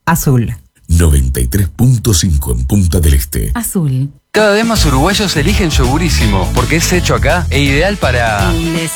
Azul. 93.5 en Punta del Este. Azul. Cada vez más uruguayos eligen Yogurísimo porque es hecho acá e ideal para... Un